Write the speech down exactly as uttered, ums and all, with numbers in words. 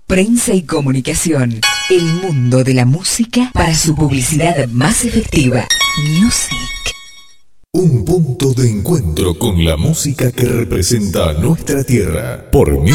Prensa y comunicación. El mundo de la música para su publicidad más efectiva. Music. Un punto de encuentro con la música que representa a nuestra tierra. Por